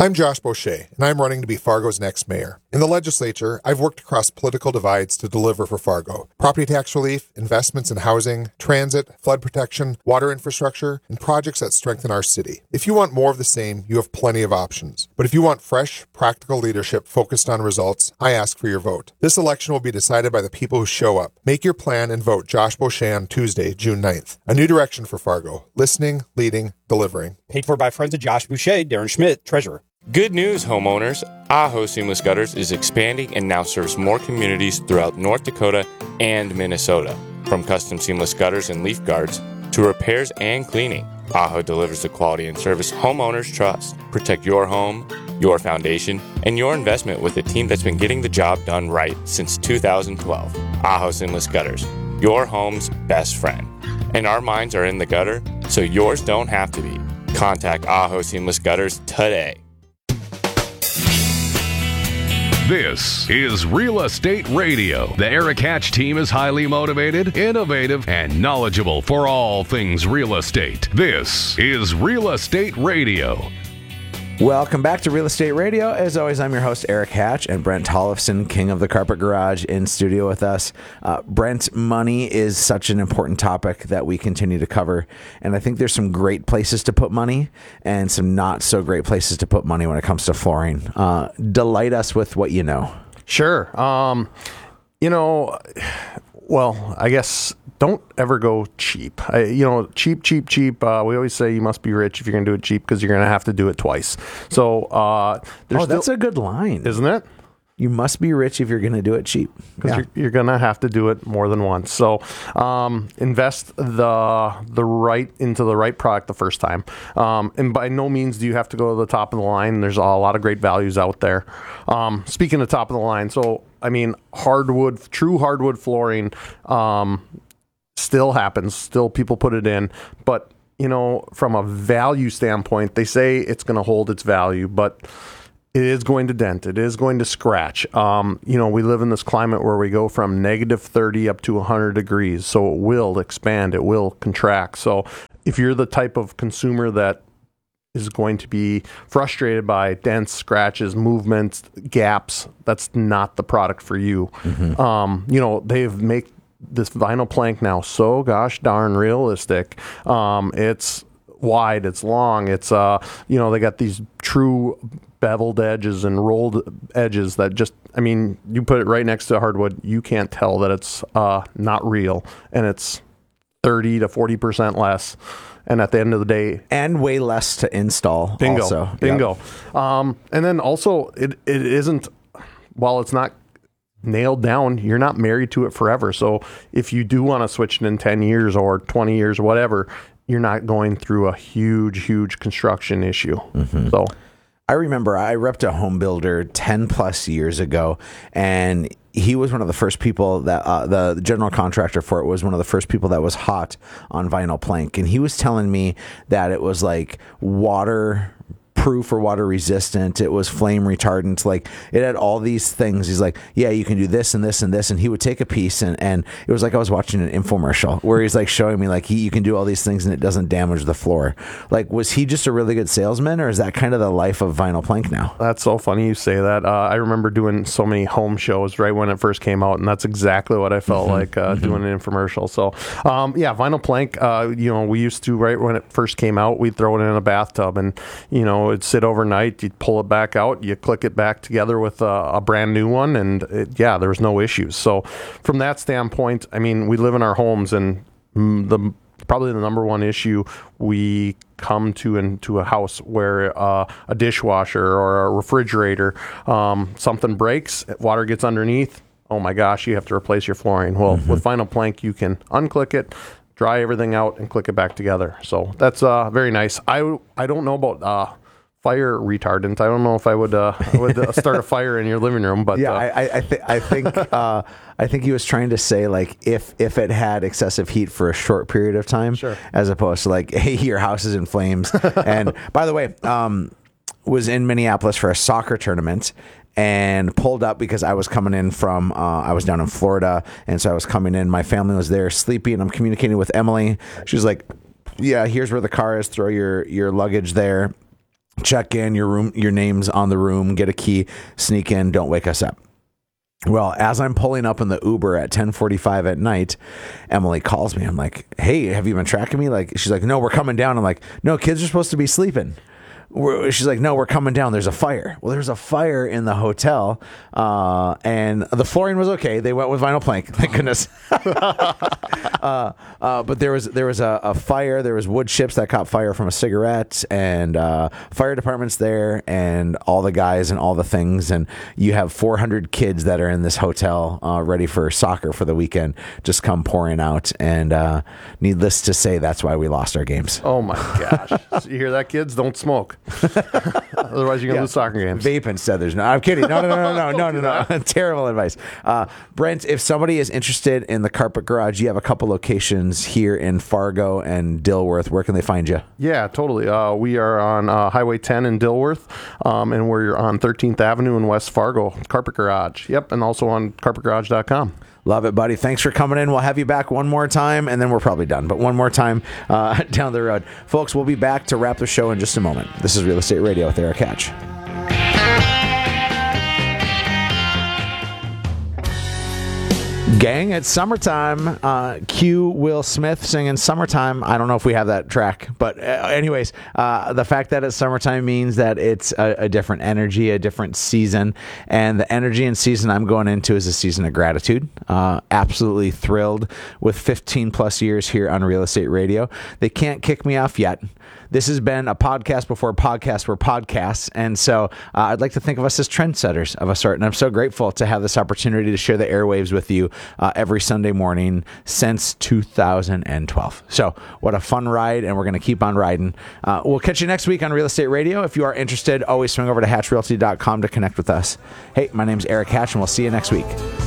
I'm Josh Boucher, and I'm running to be Fargo's next mayor. In the legislature, I've worked across political divides to deliver for Fargo. Property tax relief, investments in housing, transit, flood protection, water infrastructure, and projects that strengthen our city. If you want more of the same, you have plenty of options. But if you want fresh, practical leadership focused on results, I ask for your vote. This election will be decided by the people who show up. Make your plan and vote Josh Boucher on Tuesday, June 9th. A new direction for Fargo. Listening, leading, delivering. Paid for by friends of Josh Boucher, Darren Schmidt, Treasurer. Good news, homeowners. Aho Seamless Gutters is expanding and now serves more communities throughout North Dakota and Minnesota. From custom seamless gutters and leaf guards to repairs and cleaning, Aho delivers the quality and service homeowners trust. Protect your home, your foundation, and your investment with a team that's been getting the job done right since 2012. Aho Seamless Gutters, your home's best friend. And our minds are in the gutter, so yours don't have to be. Contact Aho Seamless Gutters today. This is Real Estate Radio. The Eric Hatch team is highly motivated, innovative, and knowledgeable for all things real estate. This is Real Estate Radio. Welcome back to Real Estate Radio. As always, I'm your host, Eric Hatch, and Brent Tollefson, king of the Carpet Garage, in studio with us. Brent, money is such an important topic that we continue to cover, and I think there's some great places to put money and some not so great places to put money when it comes to flooring. Delight us with what you know. Sure. Well, I guess don't ever go cheap. Cheap. We always say you must be rich if you're going to do it cheap because you're going to have to do it twice. So that's a good line. Isn't it? You must be rich if you're going to do it cheap. Because you're going to have to do it more than once. So invest into the right product the first time. And by no means do you have to go to the top of the line. There's a lot of great values out there. Speaking of top of the line, so I mean, true hardwood flooring still happens. Still people put it in. But, from a value standpoint, they say it's going to hold its value, but it is going to dent. It is going to scratch. We live in this climate where we go from negative 30 up to 100 degrees. So it will expand. It will contract. So if you're the type of consumer that is going to be frustrated by dents, scratches, movements, gaps, that's not the product for you. Mm-hmm. They've made this vinyl plank now so gosh darn realistic. It's wide, it's long, it's they got these true beveled edges and rolled edges that just, you put it right next to hardwood, you can't tell that it's not real, and it's 30 to 40% less. And at the end of the day, and way less to install. Bingo. Also. Bingo. Yep. And then also it isn't, while it's not nailed down, you're not married to it forever. So if you do want to switch it in 10 years or 20 years or whatever, you're not going through a huge construction issue. Mm-hmm. So I remember I repped a home builder 10 plus years ago, and he was one of the first people that the general contractor for it was one of the first people that was hot on vinyl plank. And he was telling me that it was like water proof or water resistant. It was flame retardant. Like, it had all these things. He's like, yeah, you can do this and this and this. And he would take a piece and it was like I was watching an infomercial where he's like showing me like you can do all these things and it doesn't damage the floor. Like, was he just a really good salesman, or is that kind of the life of vinyl plank now? That's so funny you say that. I remember doing so many home shows right when it first came out, and that's exactly what I felt like doing an infomercial. So, vinyl plank, we used to, right when it first came out, we'd throw it in a bathtub and, it'd sit overnight, you'd pull it back out, you click it back together with a brand new one, and there was no issues. So from that standpoint, we live in our homes, and probably the number one issue we come to into a house where a dishwasher or a refrigerator, something breaks, water gets underneath, oh my gosh, you have to replace your flooring. Well, with vinyl plank, you can unclick it, dry everything out, and click it back together. So that's very nice. I don't know about fire retardant. I don't know if I would start a fire in your living room, but I think he was trying to say, like, if it had excessive heat for a short period of time, sure, as opposed to like, hey, your house is in flames. And by the way, was in Minneapolis for a soccer tournament and pulled up because I was coming in from, I was down in Florida, and so I was coming in. My family was there, sleepy, and I'm communicating with Emily. She was like, yeah, here's where the car is. Throw your luggage there. check in, your name's on the room, get a key, sneak in, don't wake us up. Well, as I'm pulling up in the Uber at 10:45 at night, Emily calls me. I'm like, hey, have you been tracking me? Like, she's like, no, we're coming down. I'm like, no, kids are supposed to be sleeping. She's like, no, we're coming down. There's a fire. Well, there's a fire in the hotel, and the flooring was okay. They went with vinyl plank, thank goodness. But there was a fire. There was wood chips that caught fire from a cigarette, and fire department's there, and all the guys and all the things. And you have 400 kids that are in this hotel ready for soccer for the weekend, just come pouring out. And needless to say, that's why we lost our games. Oh my gosh! So you hear that, kids? Don't smoke. Otherwise, you're gonna lose soccer games. Vape instead. There's no. I'm kidding. No. Terrible advice. Brent, if somebody is interested in the Carpet Garage, you have a couple locations here in Fargo and Dilworth. Where can they find you? Yeah, totally. We are on Highway 10 in Dilworth, and we're on 13th Avenue in West Fargo. Carpet Garage. Yep, and also on carpetgarage.com. Love it, buddy. Thanks for coming in. We'll have you back one more time, and then we're probably done. But one more time down the road. Folks, we'll be back to wrap the show in just a moment. This is Real Estate Radio with Eric Hatch. Gang, it's summertime. Cue Will Smith singing Summertime. I don't know if we have that track, but anyways, the fact that it's summertime means that it's a different energy, a different season, and the energy and season I'm going into is a season of gratitude. Absolutely thrilled with 15 plus years here on Real Estate Radio. They can't kick me off yet. This has been a podcast before podcasts were podcasts. And so I'd like to think of us as trendsetters of a sort. And I'm so grateful to have this opportunity to share the airwaves with you every Sunday morning since 2012. So what a fun ride. And we're going to keep on riding. We'll catch you next week on Real Estate Radio. If you are interested, always swing over to hatchrealty.com to connect with us. Hey, my name's Eric Hatch, and we'll see you next week.